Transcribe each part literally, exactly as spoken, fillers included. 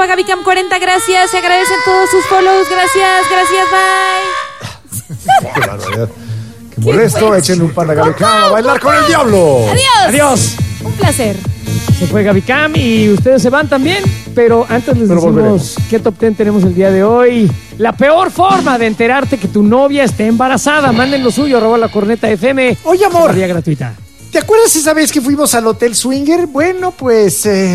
Gabicam cuarenta, gracias. Se agradecen todos sus follows. Gracias, gracias, bye. Qué barbaridad. Qué molesto. Échenle un pan a Gabicam a bailar con el diablo. Adiós. Adiós. Un placer. Se fue Gabicam y ustedes se van también. Pero antes les Pero decimos volveremos. qué top ten tenemos el día de hoy. La peor forma de enterarte que tu novia esté embarazada. Manden lo suyo, arroba la corneta F M. Oye, amor. Vía gratuita. ¿Te acuerdas esa vez que fuimos al Hotel Swinger? Bueno, pues... Eh,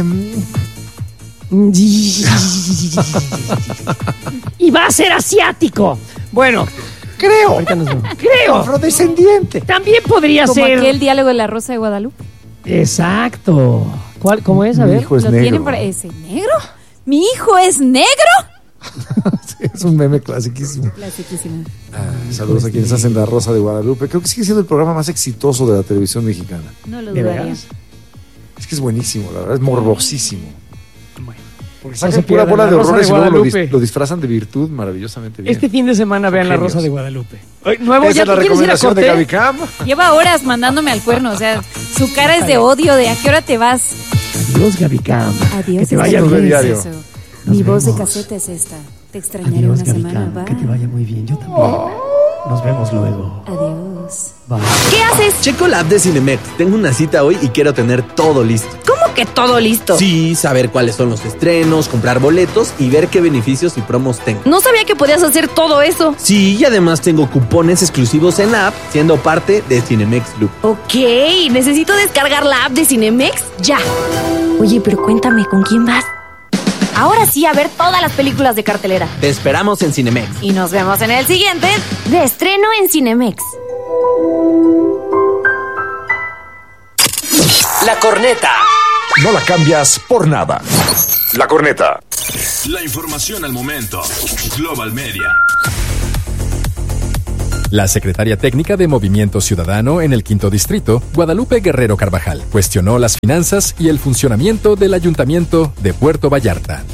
Y va a ser asiático. Bueno, creo. ahorita nos vemos. Creo. Afrodescendiente. También podría Como ser. aquel diálogo de la Rosa de Guadalupe. Exacto. ¿Cuál, ¿Cómo es? A Mi ver. hijo es ¿Lo negro. tienen por ¿Es negro? ¿Mi hijo es negro? Sí, es un meme clasiquísimo. Clasiquísimo. Ah, saludos a quienes hacen La Rosa de Guadalupe. Creo que sigue siendo el programa más exitoso de la televisión mexicana. No lo ¿De dudaría. veras? Es que es buenísimo, la verdad, es morbosísimo. Bueno. Porque No sacan se pura pierdan bola La de Rosa horrores de y luego lo, Guadalupe. dis- lo disfrazan de virtud maravillosamente bien. Este fin de semana vean La genios. Rosa de Guadalupe. Oye, nuevo, Esa ¿ya es la te quieres ir a recomendación de corte? Gabicam. Lleva horas mandándome al cuerno. O sea, su cara es de odio. ¿De a qué hora te vas? Adiós, Gabicam. Adiós. Que te vaya Nos ve bien. diario. Eso. Mi Nos voz de vemos. caseta es esta. Te extrañaré Adiós, una semana. Gabicam. Que te Bye. vaya muy bien. Yo también. Nos vemos luego. Adiós. Bye. ¿Qué haces? Checo la app de Cinemex. Tengo una cita hoy y quiero tener todo listo. ¿Cómo que todo listo? Sí, saber cuáles son los estrenos, comprar boletos y ver qué beneficios y promos tengo. No sabía que podías hacer todo eso. Sí, y además tengo cupones exclusivos en la app, siendo parte de Cinemex Club. Ok, necesito descargar la app de Cinemex ya. Oye, pero cuéntame, ¿con quién vas? Ahora sí, a ver todas las películas de cartelera. Te esperamos en Cinemex. Y nos vemos en el siguiente de estreno en Cinemex. La corneta. No la cambias por nada. La corneta. La información al momento. Global Media. La secretaria técnica de Movimiento Ciudadano en el Quinto Distrito, Guadalupe Guerrero Carvajal, cuestionó las finanzas y el funcionamiento del Ayuntamiento de Puerto Vallarta.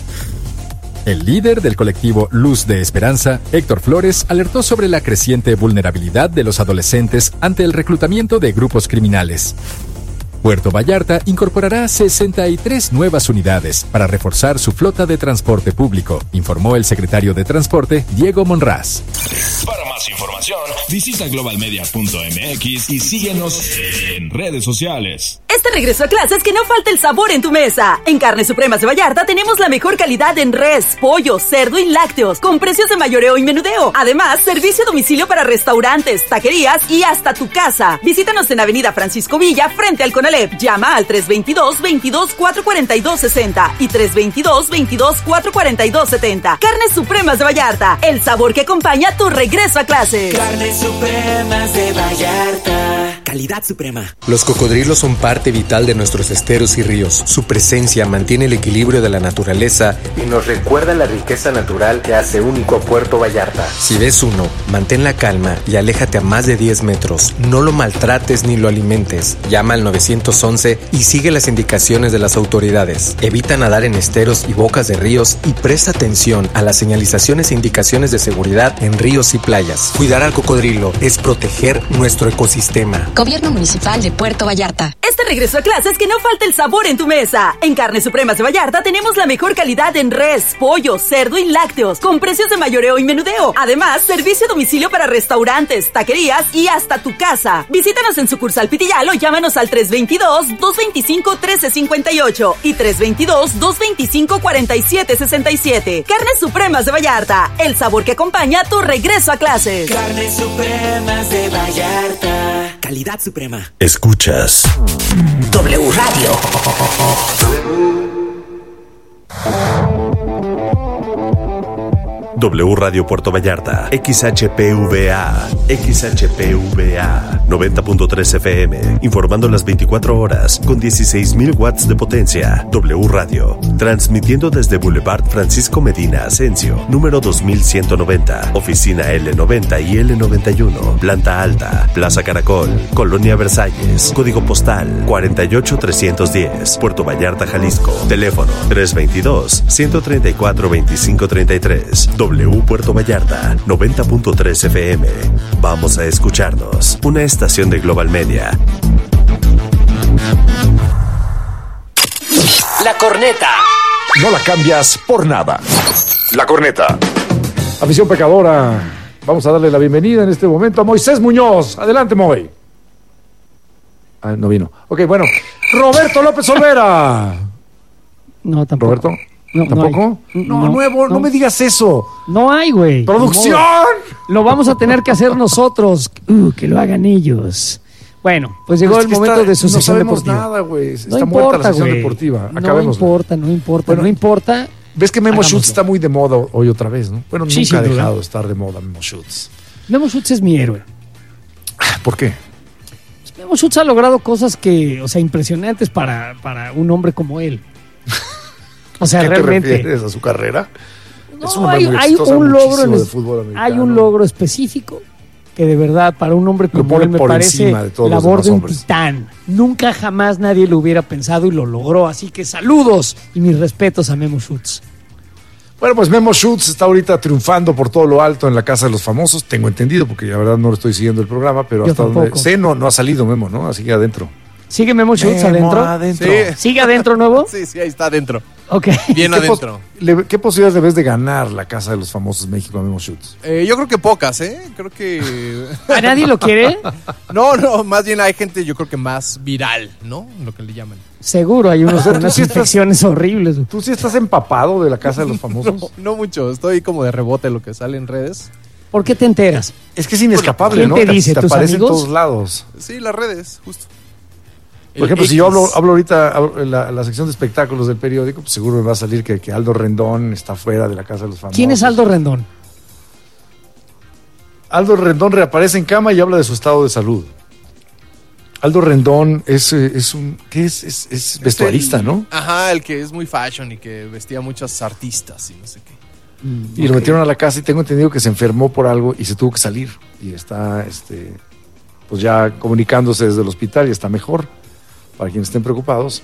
El líder del colectivo Luz de Esperanza, Héctor Flores, alertó sobre la creciente vulnerabilidad de los adolescentes ante el reclutamiento de grupos criminales. Puerto Vallarta incorporará sesenta y tres nuevas unidades para reforzar su flota de transporte público, informó el secretario de Transporte, Diego Monraz. Para más información, visita global media punto m x y síguenos en redes sociales. Este regreso a clases, que no falte el sabor en tu mesa. En Carnes Supremas de Vallarta tenemos la mejor calidad en res, pollo, cerdo y lácteos, con precios de mayoreo y menudeo. Además, servicio a domicilio para restaurantes, taquerías y hasta tu casa. Visítanos en Avenida Francisco Villa, frente al Conalep. Llama al tres veintidós, veintidós, cuatrocientos cuarenta y dos sesenta y tres veintidós, veintidós, cuatrocientos cuarenta y dos setenta. Carnes Supremas de Vallarta, el sabor que acompaña tu regreso a clases. Carnes Supremas de Vallarta. Calidad suprema. Los cocodrilos son parte vital de nuestros esteros y ríos. Su presencia mantiene el equilibrio de la naturaleza y nos recuerda la riqueza natural que hace único a Puerto Vallarta. Si ves uno, mantén la calma y aléjate a más de diez metros. No lo maltrates ni lo alimentes. Llama al nueve once y sigue las indicaciones de las autoridades. Evita nadar en esteros y bocas de ríos y presta atención a las señalizaciones e indicaciones de seguridad en ríos y playas. Cuidar al cocodrilo es proteger nuestro ecosistema. Gobierno Municipal de Puerto Vallarta. Este regreso a clases, que no falte el sabor en tu mesa. En Carnes Supremas de Vallarta tenemos la mejor calidad en res, pollo, cerdo y lácteos, con precios de mayoreo y menudeo. Además, servicio a domicilio para restaurantes, taquerías y hasta tu casa. Visítanos en sucursal Pitillal o llámanos al tres veintidós, dos veinticinco, trece cincuenta y ocho y tres veintidós, dos veinticinco, cuarenta y siete sesenta y siete. Carnes Supremas de Vallarta, el sabor que acompaña tu regreso a clases. Carnes Supremas de Vallarta. Calidad suprema. Escuchas W Radio. W Radio Puerto Vallarta, X H P V A, X H P V A, noventa punto tres F M, informando las veinticuatro horas, con dieciséis mil watts de potencia. W Radio, transmitiendo desde Boulevard Francisco Medina Asensio, número dos mil ciento noventa, oficina L noventa y L noventa y uno, planta alta, Plaza Caracol, Colonia Versalles, código postal cuarenta y ocho trescientos diez, Puerto Vallarta, Jalisco, teléfono tres veintidós, ciento treinta y cuatro, veinticinco treinta y tres. W Puerto Vallarta, noventa punto tres F M. Vamos a escucharnos. Una estación de Global Media. La corneta. no la cambias por nada. La Corneta. Afición pecadora, vamos a darle la bienvenida en este momento a Moisés Muñoz. Adelante, Moy. Ah, no vino. Ok, bueno. Roberto López Olvera. No, tampoco. ¿Roberto? No, ¿Tampoco? No, hay. No, no, nuevo, no. no me digas eso. No hay, güey. ¡Producción! Lo vamos a tener que hacer nosotros. Uh, que lo hagan ellos. Bueno, pues llegó no, el es que momento está, de su no sección sabemos deportiva. nada, güey. Está no muerta importa, la sección güey. deportiva. No Acabémosla. importa, no importa, bueno, no importa. Ves que Memo Hagámoslo. Schutz está muy de moda hoy otra vez, ¿no? Bueno, Sí, nunca ha sin duda. dejado de estar de moda Memo Schutz. Memo Schutz es mi héroe. ¿Por qué? Memo Schutz ha logrado cosas que, o sea, impresionantes para, para un hombre como él. O sea, ¿Qué realmente. te refieres a su carrera? No, es un hombre hay, muy hay exitoso, un logro muchísimo en de es- fútbol americano. hay un logro específico que de verdad para un hombre Lo como pone él me por parece encima de todos los labor demás de un hombres. titán. Nunca jamás nadie lo hubiera pensado y lo logró. Así que saludos y mis respetos a Memo Schutz. Bueno, pues Memo Schutz está ahorita triunfando por todo lo alto en la Casa de los Famosos. Tengo entendido, porque la verdad no lo estoy siguiendo el programa, pero Yo hasta donde tampoco. sé no, no ha salido Memo, ¿no? Así que adentro. ¿Sigue Memo Schutz Memo adentro? adentro. Sí. ¿Sigue adentro nuevo? Sí, sí, ahí está adentro. Ok. Bien ¿Qué adentro. pos- le- ¿Qué posibilidades le ves de ganar la Casa de los Famosos México a Memo Schutz? Eh, yo creo que pocas, ¿eh? Creo que... ¿A nadie lo quiere? No, no, más bien hay gente yo creo que más viral, ¿no? Lo que le llaman. Seguro, hay unos, O sea, tú unas sí estás- infecciones horribles. ¿Tú sí estás empapado de la Casa de los Famosos? No, no mucho, estoy como de rebote lo que sale en redes. ¿Por qué te enteras? Es que es inescapable, ¿Quién ¿no? te dice, tus aparece en amigos? todos lados. Sí, las redes, justo. Por ejemplo, si yo hablo, hablo ahorita hablo en la, en la sección de espectáculos del periódico, pues seguro me va a salir que, que Aldo Rendón está fuera de la Casa de los Famosos. ¿Quién es Aldo Rendón? Aldo Rendón reaparece en cama y habla de su estado de salud. Aldo Rendón es, eh, es un... ¿Qué es? Es, es vestuarista, el- ¿no? Ajá, el que es muy fashion y que vestía muchas artistas y no sé qué. Y lo metieron a la casa y tengo entendido que se enfermó por algo y se tuvo que salir. Y está, este, pues ya comunicándose desde el hospital y está mejor. Para quienes estén preocupados.